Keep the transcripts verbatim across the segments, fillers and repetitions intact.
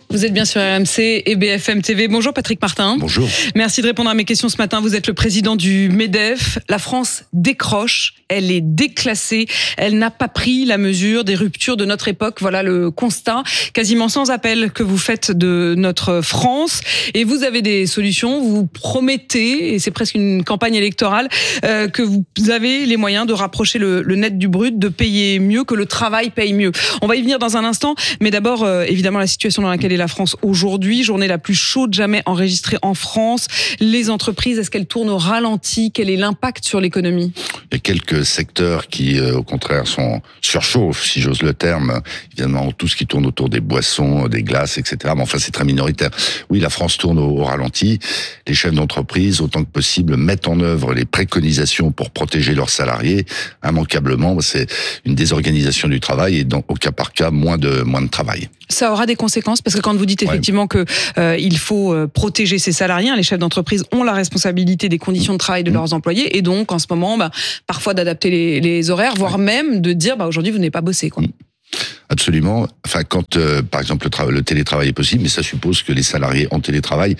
Vous êtes bien sur R M C et B F M T V. Bonjour Patrick Martin. Bonjour. Merci de répondre à mes questions ce matin. Vous êtes le président du MEDEF. La France décroche, elle est déclassée, elle n'a pas pris la mesure des ruptures de notre époque. Voilà le constat quasiment sans appel que vous faites de notre France. Et vous avez des solutions, vous promettez, et c'est presque une campagne électorale, euh, que vous avez les moyens de rapprocher le, le net du brut, de payer mieux, que le travail paye mieux. On va y venir dans un instant, mais d'abord, euh, évidemment, la situation dans laquelle est la France aujourd'hui, journée la plus chaude jamais enregistrée en France. Les entreprises, est-ce qu'elles tournent au ralenti? Quel est l'impact sur l'économie? Il y a quelques secteurs qui, euh, au contraire, sont surchauffent, si j'ose le terme. Évidemment, tout ce qui tourne autour des boissons, des glaces, et cetera. Mais enfin, c'est très minoritaire. Oui, la France tourne au, au ralenti. Les chefs d'entreprise, autant que possible, mettent en œuvre les préconisations pour protéger leurs salariés. Immanquablement, c'est une désorganisation du travail et, dans, au cas par cas, moins de moins de travail. Ça aura des conséquences parce que quand vous dites effectivement ouais. que euh, il faut euh, protéger ses salariés, les chefs d'entreprise ont la responsabilité des conditions de travail de mmh. leurs employés et donc en ce moment, bah, parfois d'adapter les, les horaires, voire ouais. même de dire bah, aujourd'hui vous n'avez pas bossé, quoi. Mmh. Absolument. Enfin, quand euh, par exemple le, tra- le télétravail est possible, mais ça suppose que les salariés en télétravail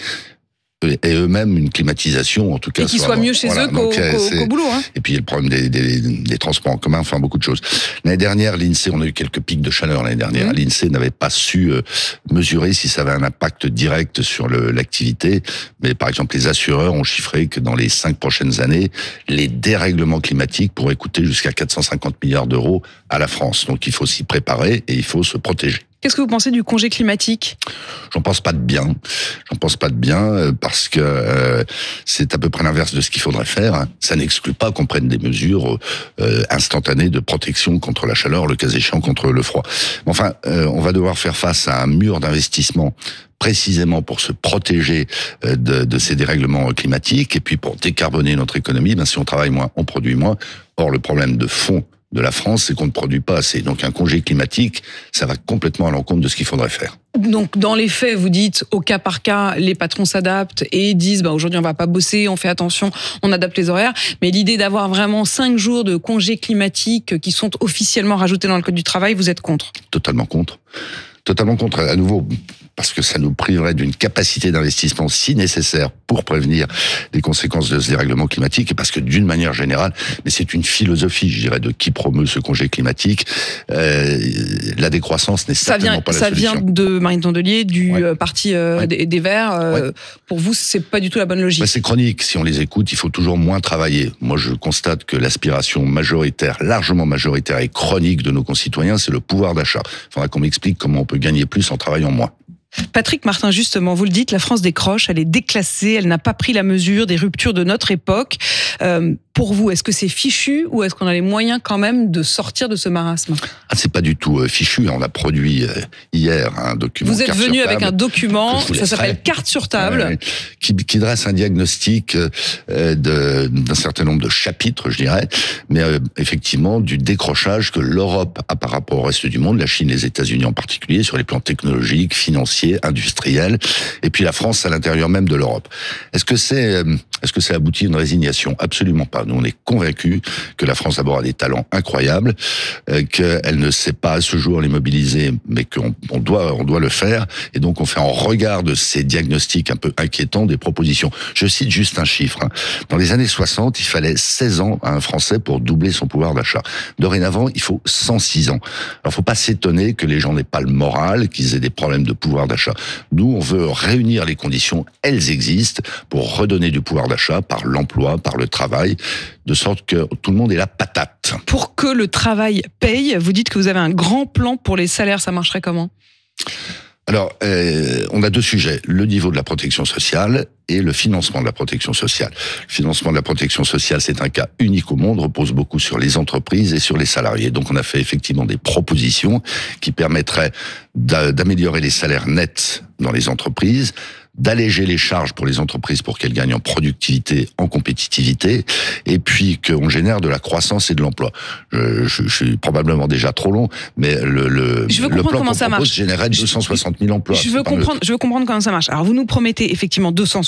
et eux-mêmes une climatisation, en tout cas. Et qu'ils soient mieux chez voilà, eux qu'au, qu'au, qu'au boulot. Hein. Et puis il y a le problème des, des, des transports en commun, enfin beaucoup de choses. L'année dernière, l'INSEE, on a eu quelques pics de chaleur l'année dernière. Mmh. L'INSEE n'avait pas su euh, mesurer si ça avait un impact direct sur le, l'activité. Mais par exemple, les assureurs ont chiffré que dans les cinq prochaines années, les dérèglements climatiques pourraient coûter jusqu'à quatre cent cinquante milliards d'euros à la France. Donc il faut s'y préparer et il faut se protéger. Qu'est-ce que vous pensez du congé climatique ? J'en pense pas de bien. J'en pense pas de bien parce que euh, c'est à peu près l'inverse de ce qu'il faudrait faire. Ça n'exclut pas qu'on prenne des mesures euh, instantanées de protection contre la chaleur, le cas échéant contre le froid. Mais enfin, euh, on va devoir faire face à un mur d'investissement précisément pour se protéger de, de ces dérèglements climatiques et puis pour décarboner notre économie. Ben, si on travaille moins, on produit moins. Or, le problème de fond de la France, c'est qu'on ne produit pas assez. Donc un congé climatique, ça va complètement à l'encontre de ce qu'il faudrait faire. Donc dans les faits, vous dites au cas par cas, les patrons s'adaptent et disent bah, aujourd'hui on va pas bosser, on fait attention, on adapte les horaires. Mais l'idée d'avoir vraiment cinq jours de congé climatique qui sont officiellement rajoutés dans le code du travail, vous êtes contre ? Totalement contre. Totalement contre. À nouveau, parce que ça nous priverait d'une capacité d'investissement si nécessaire pour prévenir les conséquences de ce dérèglement climatique, et parce que d'une manière générale, mais c'est une philosophie, je dirais, de qui promeut ce congé climatique, euh, la décroissance n'est ça certainement vient, pas la ça solution. Ça vient de Marine Tondelier, du ouais. euh, parti euh, ouais. des, des Verts. Euh, ouais. Pour vous, c'est pas du tout la bonne logique. Bah, c'est chronique. Si on les écoute, il faut toujours moins travailler. Moi, je constate que l'aspiration majoritaire, largement majoritaire et chronique de nos concitoyens, c'est le pouvoir d'achat. Il faudra qu'on m'explique comment on peut gagner plus en travaillant moins. Patrick Martin, justement, vous le dites, la France décroche, elle est déclassée, elle n'a pas pris la mesure des ruptures de notre époque. Euh, pour vous, est-ce que c'est fichu ou est-ce qu'on a les moyens quand même de sortir de ce marasme ? Ah, c'est pas du tout euh, fichu. On a produit euh, hier un document. Vous êtes venu avec un document, ça s'appelle Carte sur table, euh, qui, qui dresse un diagnostic euh, de, d'un certain nombre de chapitres, je dirais, mais euh, effectivement du décrochage que l'Europe a par rapport au reste du monde, la Chine, les États-Unis en particulier, sur les plans technologiques, financiers, industriels, et puis la France à l'intérieur même de l'Europe. Est-ce que c'est, euh, est-ce que ça aboutit à une résignation ? Absolument pas. Nous, on est convaincus que la France d'abord a des talents incroyables, euh, qu'elle ne sait pas à ce jour les mobiliser, mais qu'on on doit, on doit le faire. Et donc, on fait en regard de ces diagnostics un peu inquiétants des propositions. Je cite juste un chiffre. Hein. Dans les années soixante, il fallait seize ans à un Français pour doubler son pouvoir d'achat. Dorénavant, il faut cent six ans. Alors, faut pas s'étonner que les gens n'aient pas le moral, qu'ils aient des problèmes de pouvoir d'achat. Nous, on veut réunir les conditions, elles existent, pour redonner du pouvoir d'achat par l'emploi, par le travail, de sorte que tout le monde ait la patate. Pour que le travail paye, vous dites que vous avez un grand plan pour les salaires, ça marcherait comment ? Alors, euh, on a deux sujets, le niveau de la protection sociale et le financement de la protection sociale. Le financement de la protection sociale, c'est un cas unique au monde, repose beaucoup sur les entreprises et sur les salariés. Donc on a fait effectivement des propositions qui permettraient d'améliorer les salaires nets dans les entreprises, d'alléger les charges pour les entreprises pour qu'elles gagnent en productivité, en compétitivité, et puis qu'on génère de la croissance et de l'emploi. Je, je, je suis probablement déjà trop long, mais le, le, je veux le plan qu'on ça propose générait deux cent soixante mille emplois. Je veux, comprendre, le... je veux comprendre comment ça marche. Alors vous nous promettez effectivement deux cent soixante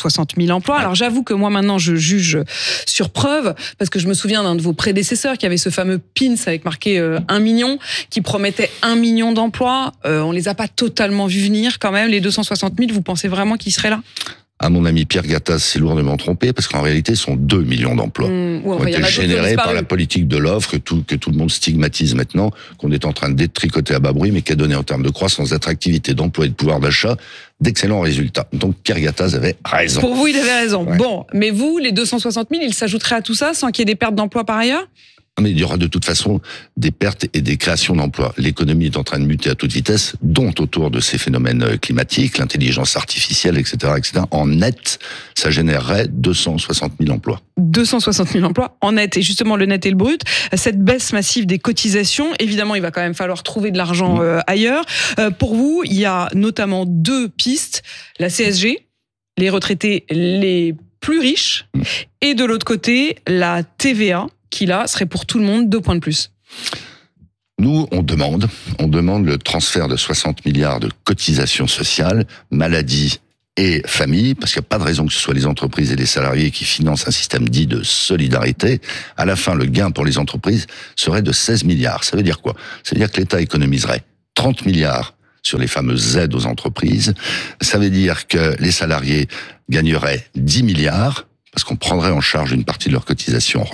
soixante mille emplois. Alors j'avoue que moi maintenant je juge sur preuve, parce que je me souviens d'un de vos prédécesseurs qui avait ce fameux pins avec marqué euh, un million, qui promettait un million d'emplois. Euh, on les a pas totalement vus venir quand même, les deux cent soixante mille, vous pensez vraiment qu'ils seraient là ? À mon ami Pierre Gattaz, c'est lourdement trompé, parce qu'en réalité, ce sont deux millions d'emplois mmh, ouais, qui ont été générés par la politique de l'offre, que tout, que tout le monde stigmatise maintenant, qu'on est en train de détricoter à bas bruit, mais qui a donné en termes de croissance, d'attractivité, d'emploi et de pouvoir d'achat, d'excellents résultats. Donc Pierre Gattaz avait raison. Pour vous, il avait raison. Ouais. Bon, mais vous, les deux cent soixante mille, ils s'ajouteraient à tout ça sans qu'il y ait des pertes d'emplois par ailleurs ? Mais il y aura de toute façon des pertes et des créations d'emplois. L'économie est en train de muter à toute vitesse, dont autour de ces phénomènes climatiques, l'intelligence artificielle, et cetera, et cetera. En net, ça générerait deux cent soixante mille emplois. deux cent soixante mille emplois en net. Et justement, le net et le brut, cette baisse massive des cotisations, évidemment, il va quand même falloir trouver de l'argent mmh. euh, ailleurs. Euh, pour vous, il y a notamment deux pistes. La C S G, les retraités les plus riches, mmh. et de l'autre côté, la T V A, qui là serait pour tout le monde deux points de plus. Nous, on demande, on demande le transfert de soixante milliards de cotisations sociales, maladie et famille, parce qu'il n'y a pas de raison que ce soit les entreprises et les salariés qui financent un système dit de solidarité. À la fin, le gain pour les entreprises serait de seize milliards. Ça veut dire quoi ? Ça veut dire que l'État économiserait trente milliards sur les fameuses aides aux entreprises. Ça veut dire que les salariés gagneraient dix milliards, parce qu'on prendrait en charge une partie de leurs cotisations